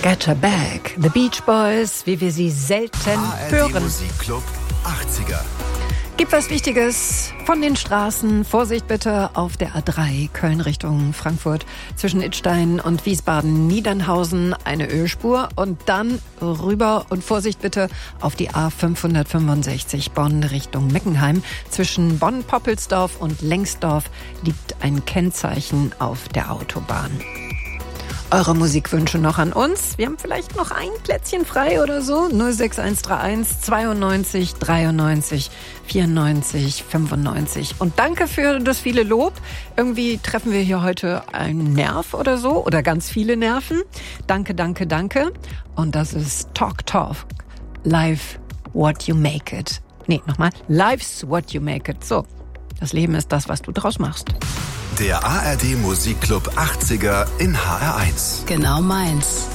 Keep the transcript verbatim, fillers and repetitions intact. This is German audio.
Get Her Back, The Beach Boys, wie wir sie selten A R D hören. Musikclub achtziger. Gibt was Wichtiges von den Straßen. Vorsicht bitte auf der A drei, Köln Richtung Frankfurt, zwischen Idstein und Wiesbaden-Niedernhausen eine Ölspur und dann rüber und Vorsicht bitte auf die A fünfhundertfünfundsechzig Bonn Richtung Meckenheim. Zwischen Bonn-Poppelsdorf und Lengsdorf liegt ein Kennzeichen auf der Autobahn. Eure Musikwünsche noch an uns. Wir haben vielleicht noch ein Plätzchen frei oder so. null sechs eins drei eins zweiundneunzig dreiundneunzig vierundneunzig fünfundneunzig. Und danke für das viele Lob. Irgendwie treffen wir hier heute einen Nerv oder so. Oder ganz viele Nerven. Danke, danke, danke. Und das ist Talk Talk. Life what you make it. Nee, nochmal. Life's what you make it. So, das Leben ist das, was du draus machst. Der A R D Musikclub achtziger in H R eins. Genau meins.